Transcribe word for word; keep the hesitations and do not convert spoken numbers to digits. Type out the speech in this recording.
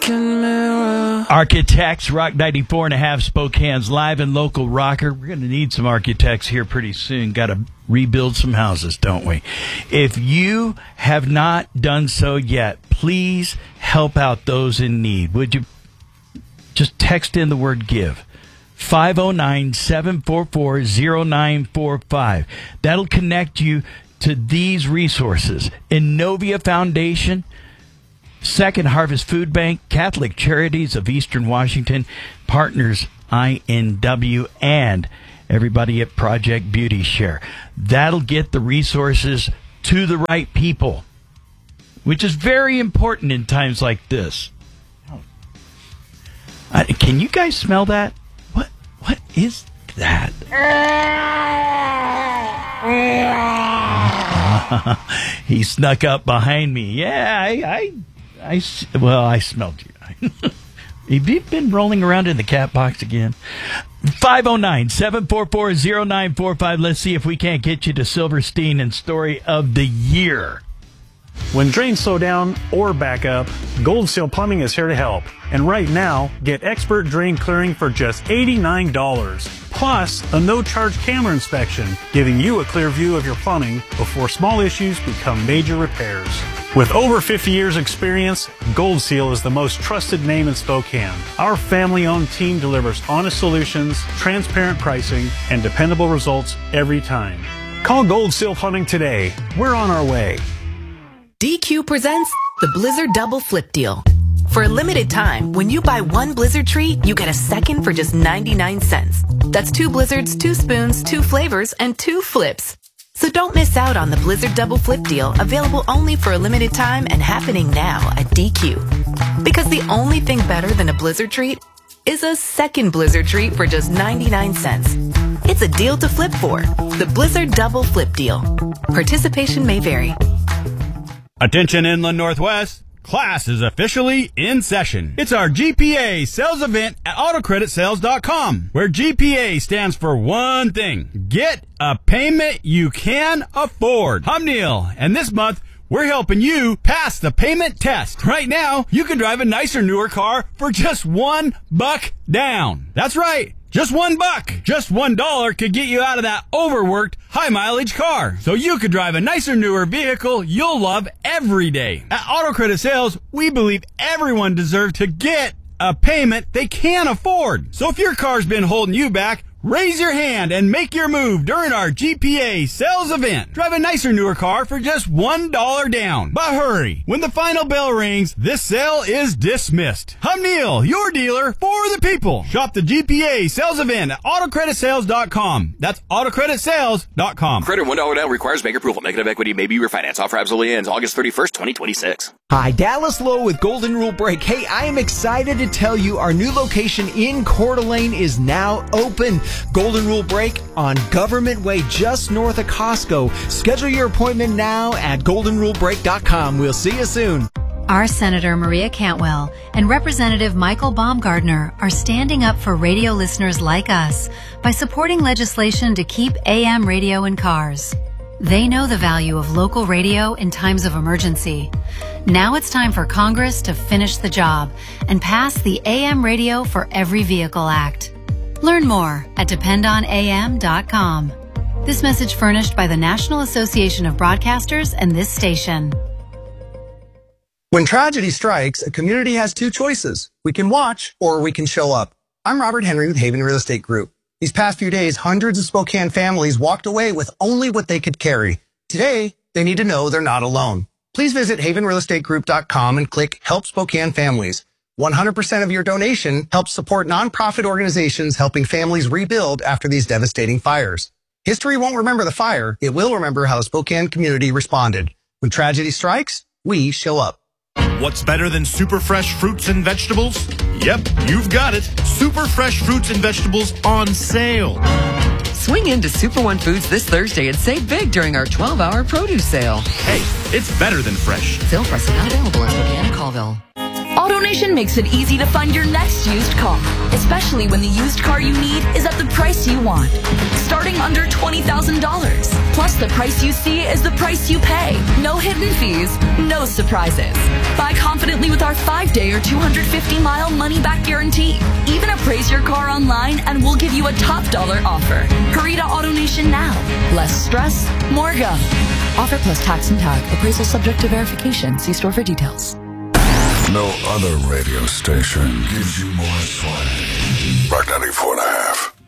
Architects, Rock ninety-four and a half, Spokane's live and local rocker. We're going to need some architects here pretty soon. Got to rebuild some houses, don't we? If you have not done so yet, please help out those in need. Would you just text in the word give? five oh nine, seven four four, oh nine four five. That'll connect you to these resources. Innovia Foundation, Second Harvest Food Bank, Catholic Charities of Eastern Washington, Partners I N W, and everybody at Project Beauty Share. That'll get the resources to the right people, which is very important in times like this. Uh, can you guys smell that? What? What is that? He snuck up behind me. Yeah, I... I I, well, I smelled you. Have you been rolling around in the cat box again? five oh nine, seven four four, oh nine four five. Let's see if we can't get you to Silverstein and Story of the Year. When drains slow down or back up, Gold Seal Plumbing is here to help. And right now, get expert drain clearing for just eighty-nine dollars. Plus, a no-charge camera inspection, giving you a clear view of your plumbing before small issues become major repairs. With over fifty years experience, Gold Seal is the most trusted name in Spokane. Our family-owned team delivers honest solutions, transparent pricing, and dependable results every time. Call Gold Seal Plumbing today. We're on our way. D Q presents the Blizzard Double Flip Deal. For a limited time, when you buy one Blizzard treat, you get a second for just ninety-nine cents. That's two Blizzards, two spoons, two flavors, and two flips. So don't miss out on the Blizzard Double Flip Deal, available only for a limited time and happening now at D Q. Because the only thing better than a Blizzard treat is a second Blizzard treat for just ninety-nine cents. It's a deal to flip for. The Blizzard Double Flip Deal. Participation may vary. Attention Inland Northwest, class is officially in session. It's our G P A sales event at auto credit sales dot com, where G P A stands for one thing: get a payment you can afford. I'm Neil, and this month we're helping you pass the payment test. Right now, you can drive a nicer, newer car for just one buck down. That's right. Just one buck, just one dollar could get you out of that overworked, high-mileage car. So you could drive a nicer, newer vehicle you'll love every day. At Auto Credit Sales, we believe everyone deserves to get a payment they can afford. So if your car's been holding you back, raise your hand and make your move during our G P A sales event. Drive a nicer, newer car for just one dollar down. But hurry, when the final bell rings, this sale is dismissed. I'm Neil, your dealer for the people. Shop the G P A sales event at auto credit sales dot com. That's auto credit sales dot com. Credit one dollar down requires bank approval. Negative equity may be refinanced. Offer absolutely ends August thirty-first, twenty twenty-six. Hi, Dallas Lowe with Golden Rule Brake. Hey, I am excited to tell you our new location in Coeur d'Alene is now open. Golden Rule Brake on Government Way, just north of Costco. Schedule your appointment now at golden rule brake dot com. We'll see you soon. Our Senator Maria Cantwell and Representative Michael Baumgardner are standing up for radio listeners like us by supporting legislation to keep A M radio in cars. They know the value of local radio in times of emergency. Now it's time for Congress to finish the job and pass the A M Radio for Every Vehicle Act. Learn more at depend on A M dot com. This message furnished by the National Association of Broadcasters and this station. When tragedy strikes, a community has two choices. We can watch or we can show up. I'm Robert Henry with Haven Real Estate Group. These past few days, hundreds of Spokane families walked away with only what they could carry. Today, they need to know they're not alone. Please visit haven real estate group dot com and click Help Spokane Families. one hundred percent of your donation helps support nonprofit organizations helping families rebuild after these devastating fires. History won't remember the fire. It will remember how the Spokane community responded. When tragedy strikes, we show up. What's better than super fresh fruits and vegetables? Yep, you've got it. Super fresh fruits and vegetables on sale. Swing into Super One Foods this Thursday and save big during our twelve hour produce sale. Hey, it's better than fresh. Sale prices not available in Spokane and Colville. AutoNation makes it easy to find your next used car, especially when the used car you need is at the price you want. Starting under twenty thousand dollars. Plus, the price you see is the price you pay. No hidden fees, no surprises. Buy confidently with our five-day or two hundred fifty mile money-back guarantee. Even appraise your car online and we'll give you a top dollar offer. Hurry to AutoNation now. Less stress, more go. Offer plus tax and tag. Appraisal subject to verification. See store for details. No other radio station gives you more swag. Rock ninety-four and a half.